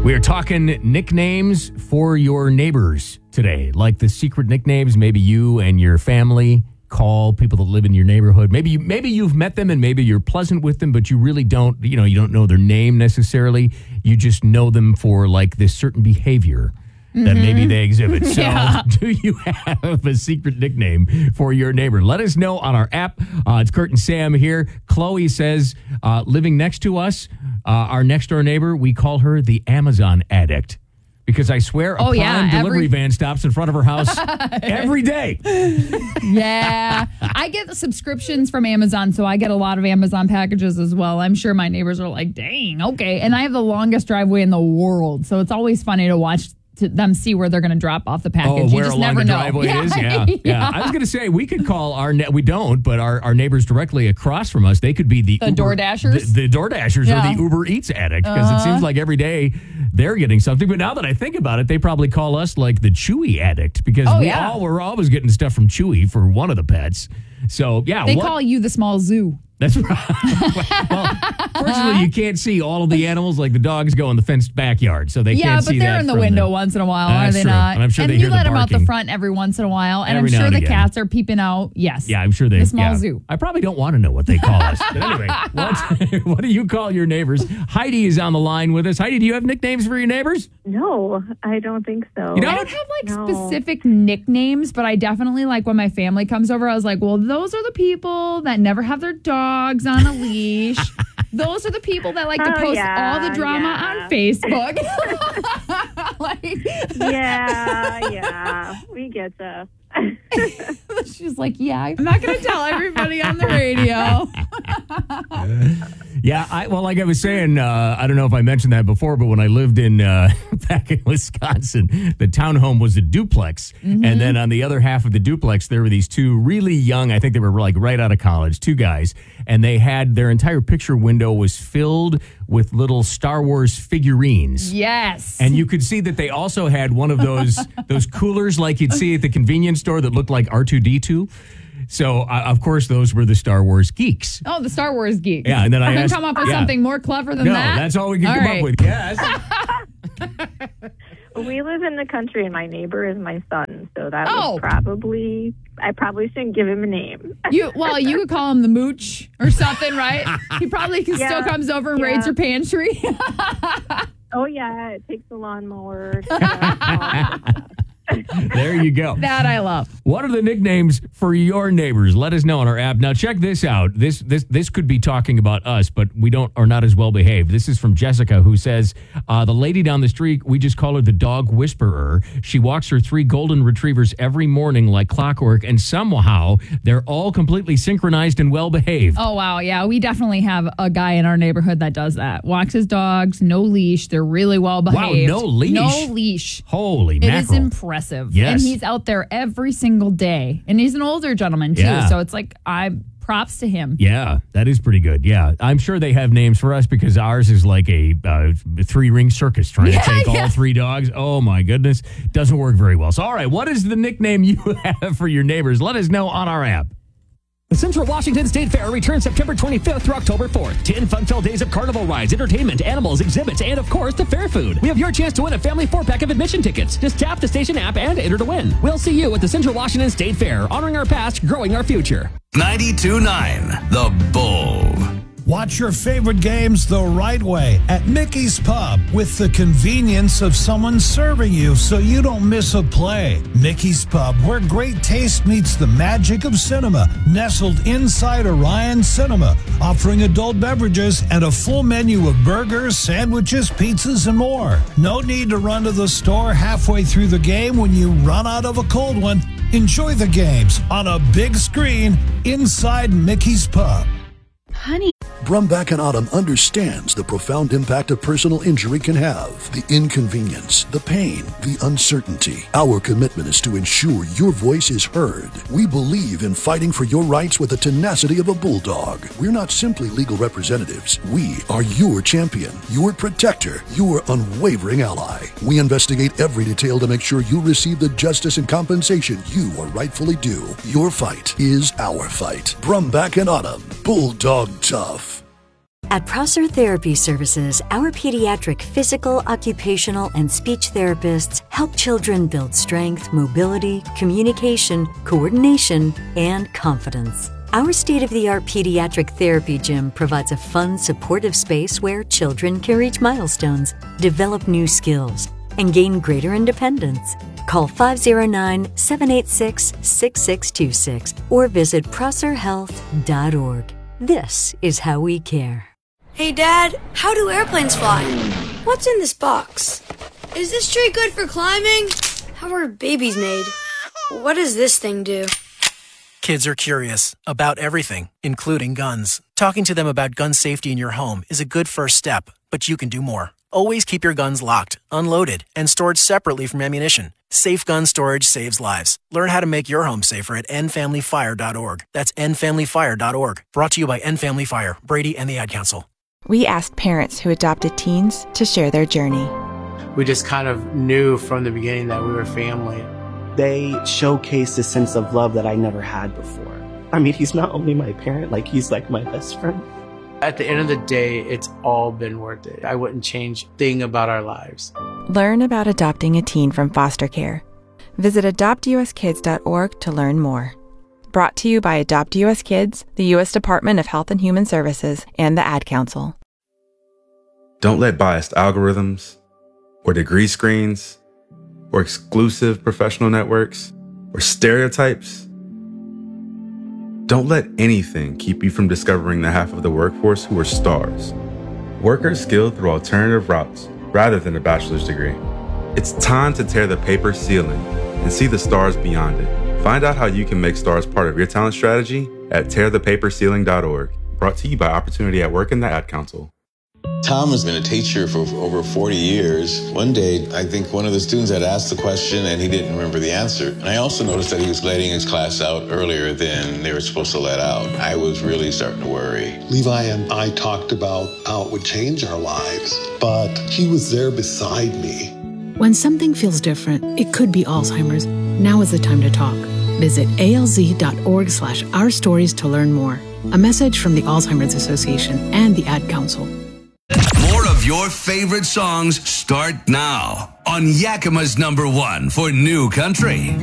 We are talking nicknames for your neighbors today, like the secret nicknames maybe you and your family call people that live in your neighborhood. Maybe you've met them and maybe you're pleasant with them, but you really don't, you don't know their name necessarily. You just know them for like this certain behavior that maybe they exhibit. So do you have a secret nickname for your neighbor? Let us know on our app. It's Kurt and Sam here. Chloe says, living next to us, our next door neighbor, we call her the Amazon addict. Because I swear a Prime delivery van stops in front of her house every day. Yeah. I get subscriptions from Amazon, so I get a lot of Amazon packages as well. I'm sure my neighbors are like, dang, okay. And I have the longest driveway in the world, so it's always funny to watch them see where they're going to drop off the package. You just along never the know. Driveway it is? Yeah. I was going to say, we could call we don't, but our neighbors directly across from us, they could be the Door Dashers? The Door Dashers or the Uber Eats addict, because it seems like every day they're getting something. But now that I think about it, they probably call us like the Chewy addict, because we're always getting stuff from Chewy for one of the pets. So, yeah. They call you the small zoo. That's right. Well, fortunately, you can't see all of the animals. Like the dogs go in the fenced backyard, so they can't see that. Yeah, but they're in the window once in a while, are they not? And I'm sure they hear the barking. And you let them out the front every once in a while, and Every I'm sure now the and again. cats are peeping out. Yes. Yeah, I'm sure they. The small zoo. I probably don't want to know what they call us. But anyway, what do you call your neighbors? Heidi is on the line with us. Heidi, do you have nicknames for your neighbors? No, I don't think so. You don't? I don't have specific nicknames, but I definitely like when my family comes over, I was like, well, those are the people that never have their dogs on a leash. Those are the people that like to post all the drama on Facebook. We get to. She's like, I'm not going to tell everybody on the radio. Like I was saying, I don't know if I mentioned that before, but when I lived in back in Wisconsin, the townhome was a duplex. Mm-hmm. And then on the other half of the duplex, there were these two really young, I think they were like right out of college, two guys. And they had their entire picture window was filled with little Star Wars figurines. Yes. And you could see that they also had one of those coolers like you'd see at the convenience store that looked like R2-D2. So, of course, those were the Star Wars geeks. Oh, the Star Wars geeks. Yeah, and then I asked, come up with something more clever than that? No, that's all we can come up with. Yes. We live in the country, and my neighbor is my son, so that was I probably shouldn't give him a name. You could call him the Mooch or something, right? He probably still comes over and raids your pantry. Oh, yeah, it takes a lawnmower. There you go. That I love. What are the nicknames for your neighbors? Let us know on our app. Now check this out. This could be talking about us, but we are not as well behaved. This is from Jessica, who says, the lady down the street, we just call her the dog whisperer. She walks her 3 golden retrievers every morning like clockwork, and somehow they're all completely synchronized and well behaved. Oh, wow. Yeah, we definitely have a guy in our neighborhood that does that. Walks his dogs, no leash. They're really well behaved. Wow, no leash? No leash. Holy mackerel. It is impressive. Yes. And he's out there every single day. And he's an older gentleman, too. Yeah. So it's like, props to him. Yeah, that is pretty good. Yeah, I'm sure they have names for us because ours is like a 3-ring circus trying to take all 3 dogs. Oh, my goodness. Doesn't work very well. So, all right, what is the nickname you have for your neighbors? Let us know on our app. The Central Washington State Fair returns September 25th through October 4th. 10 fun-filled days of carnival rides, entertainment, animals, exhibits, and of course, the fair food. We have your chance to win a family 4-pack of admission tickets. Just tap the station app and enter to win. We'll see you at the Central Washington State Fair, honoring our past, growing our future. 92.9 The Bull. Watch your favorite games the right way at Mickey's Pub with the convenience of someone serving you so you don't miss a play. Mickey's Pub, where great taste meets the magic of cinema, nestled inside Orion Cinema, offering adult beverages and a full menu of burgers, sandwiches, pizzas, and more. No need to run to the store halfway through the game when you run out of a cold one. Enjoy the games on a big screen inside Mickey's Pub. Honey. Brumback and Autumn understands the profound impact a personal injury can have. The inconvenience, the pain, the uncertainty. Our commitment is to ensure your voice is heard. We believe in fighting for your rights with the tenacity of a bulldog. We're not simply legal representatives. We are your champion, your protector, your unwavering ally. We investigate every detail to make sure you receive the justice and compensation you are rightfully due. Your fight is our fight. Brumback and Autumn, Bulldog Tough. At Prosser Therapy Services, our pediatric physical, occupational, and speech therapists help children build strength, mobility, communication, coordination, and confidence. Our state-of-the-art pediatric therapy gym provides a fun, supportive space where children can reach milestones, develop new skills, and gain greater independence. Call 509-786-6626 or visit prosserhealth.org. This is how we care. Hey, Dad, how do airplanes fly? What's in this box? Is this tree good for climbing? How are babies made? What does this thing do? Kids are curious about everything, including guns. Talking to them about gun safety in your home is a good first step, but you can do more. Always keep your guns locked, unloaded, and stored separately from ammunition. Safe gun storage saves lives. Learn how to make your home safer at endfamilyfire.org. That's endfamilyfire.org. Brought to you by End Family Fire, Brady, and the Ad Council. We asked parents who adopted teens to share their journey. We just kind of knew from the beginning that we were family. They showcased a sense of love that I never had before. I mean, he's not only my parent, he's like my best friend. At the end of the day, it's all been worth it. I wouldn't change a thing about our lives. Learn about adopting a teen from foster care. Visit adoptuskids.org to learn more. Brought to you by Adopt US Kids, the U.S. Department of Health and Human Services, and the Ad Council. Don't let biased algorithms, or degree screens, or exclusive professional networks, or stereotypes. Don't let anything keep you from discovering the half of the workforce who are stars. Workers skilled through alternative routes rather than a bachelor's degree. It's time to tear the paper ceiling and see the stars beyond it. Find out how you can make stars part of your talent strategy at tearthepaperceiling.org. Brought to you by Opportunity at Work and the Ad Council. Tom has been a teacher for over 40 years. One day, I think one of the students had asked the question and he didn't remember the answer. And I also noticed that he was letting his class out earlier than they were supposed to let out. I was really starting to worry. Levi and I talked about how it would change our lives, but he was there beside me. When something feels different, it could be Alzheimer's. Now is the time to talk. Visit alz.org/ourstories to learn more. A message from the Alzheimer's Association and the Ad Council. More of your favorite songs start now on Yakima's #1 for New Country.